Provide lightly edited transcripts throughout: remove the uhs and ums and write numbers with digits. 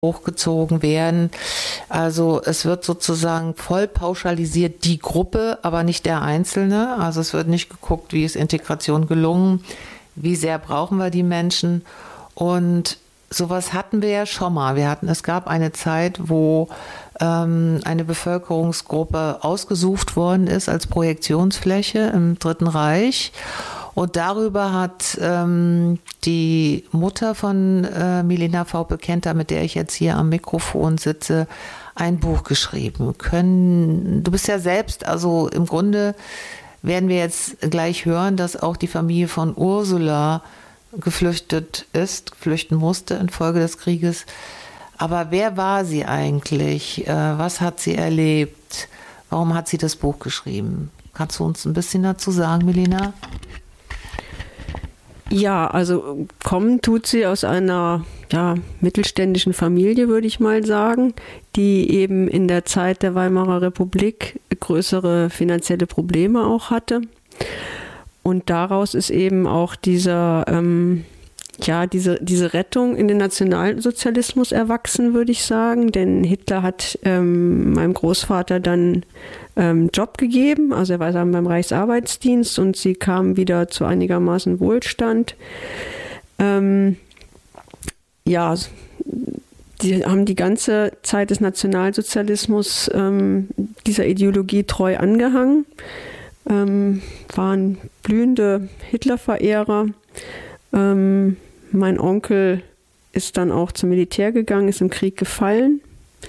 hochgezogen werden. Also es wird sozusagen voll pauschalisiert die Gruppe, aber nicht der Einzelne. Also es wird nicht geguckt, wie ist Integration gelungen, wie sehr brauchen wir die Menschen. Und sowas hatten wir ja schon mal. Es gab eine Zeit, wo eine Bevölkerungsgruppe ausgesucht worden ist als Projektionsfläche im Dritten Reich. Und darüber hat die Mutter von Milena Vaupe-Kenta, mit der ich jetzt hier am Mikrofon sitze, ein Buch geschrieben. Du bist ja selbst, also im Grunde werden wir jetzt gleich hören, dass auch die Familie von Ursula flüchten musste infolge des Krieges. Aber wer war sie eigentlich? Was hat sie erlebt? Warum hat sie das Buch geschrieben? Kannst du uns ein bisschen dazu sagen, Milena? Ja, also kommen tut sie aus einer mittelständischen Familie, würde ich mal sagen, die eben in der Zeit der Weimarer Republik größere finanzielle Probleme auch hatte. Und daraus ist eben auch diese Rettung in den Nationalsozialismus erwachsen, würde ich sagen. Denn Hitler hat meinem Großvater dann Job gegeben. Also er war dann beim Reichsarbeitsdienst und sie kamen wieder zu einigermaßen Wohlstand. Die haben die ganze Zeit des Nationalsozialismus dieser Ideologie treu angehangen, waren blühende Hitlerverehrer. Mein Onkel ist dann auch zum Militär gegangen, ist im Krieg gefallen.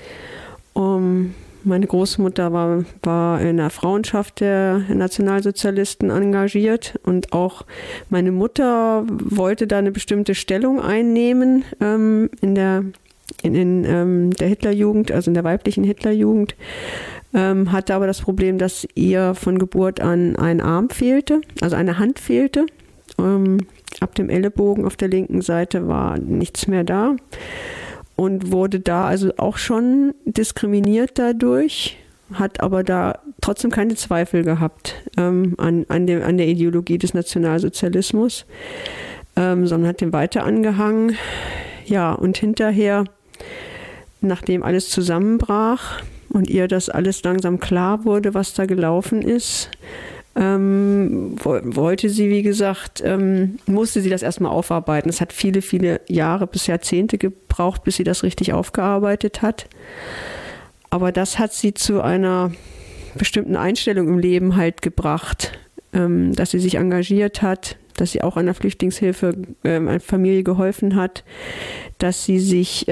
Meine Großmutter war in der Frauenschaft der Nationalsozialisten engagiert und auch meine Mutter wollte da eine bestimmte Stellung einnehmen in der Hitlerjugend, also in der weiblichen Hitlerjugend, hatte aber das Problem, dass ihr von Geburt an ein Arm fehlte, also eine Hand fehlte. Ab dem Ellenbogen auf der linken Seite war nichts mehr da. Und wurde da also auch schon diskriminiert dadurch, hat aber da trotzdem keine Zweifel gehabt an der Ideologie des Nationalsozialismus, sondern hat dem weiter angehangen. Ja, und hinterher, nachdem alles zusammenbrach und ihr das alles langsam klar wurde, was da gelaufen ist, wollte sie, wie gesagt, musste sie das erstmal aufarbeiten. Es hat viele, viele Jahre bis Jahrzehnte gebraucht, bis sie das richtig aufgearbeitet hat. Aber das hat sie zu einer bestimmten Einstellung im Leben halt gebracht, dass sie sich engagiert hat, dass sie auch einer Flüchtlingshilfe, einer Familie geholfen hat, dass sie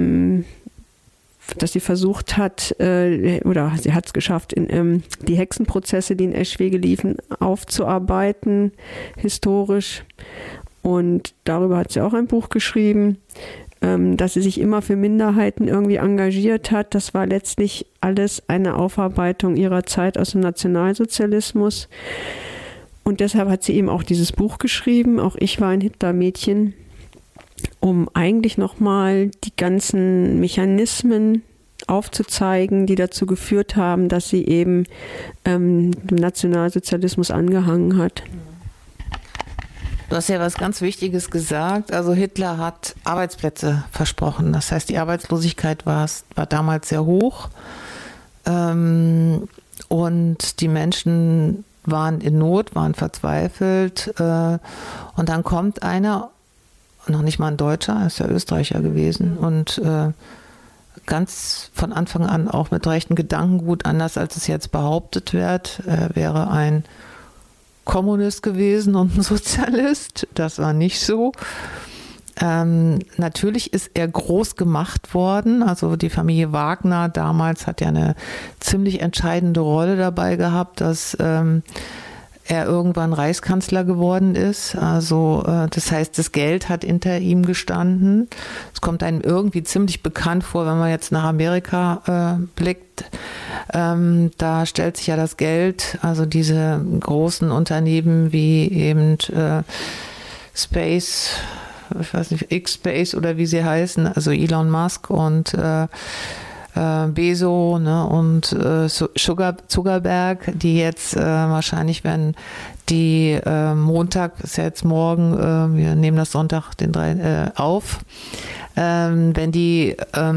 versucht hat, oder sie hat es geschafft, die Hexenprozesse, die in Eschwege liefen, aufzuarbeiten, historisch. Und darüber hat sie auch ein Buch geschrieben, dass sie sich immer für Minderheiten irgendwie engagiert hat. Das war letztlich alles eine Aufarbeitung ihrer Zeit aus dem Nationalsozialismus. Und deshalb hat sie eben auch dieses Buch geschrieben, Auch ich war ein Hitlermädchen, um eigentlich nochmal die ganzen Mechanismen aufzuzeigen, die dazu geführt haben, dass sie eben dem Nationalsozialismus angehangen hat. Du hast ja was ganz Wichtiges gesagt. Also Hitler hat Arbeitsplätze versprochen. Das heißt, die Arbeitslosigkeit war damals sehr hoch. Und die Menschen waren in Not, waren verzweifelt. Und dann kommt einer, noch nicht mal ein Deutscher, ist ja Österreicher gewesen und ganz von Anfang an auch mit rechten Gedankengut, anders als es jetzt behauptet wird. Er wäre ein Kommunist gewesen und ein Sozialist. Das war nicht so. Natürlich ist er groß gemacht worden. Also die Familie Wagner damals hat ja eine ziemlich entscheidende Rolle dabei gehabt, dass er irgendwann Reichskanzler geworden ist. Also das heißt, das Geld hat hinter ihm gestanden. Es kommt einem irgendwie ziemlich bekannt vor, wenn man jetzt nach Amerika blickt. Da stellt sich ja das Geld, also diese großen Unternehmen wie eben Space, ich weiß nicht, X-Space oder wie sie heißen, also Elon Musk und Bezos, ne, und Zuckerberg, die jetzt wahrscheinlich, wenn die Montag ist ja jetzt morgen, wir nehmen das Sonntag den 3 auf, wenn die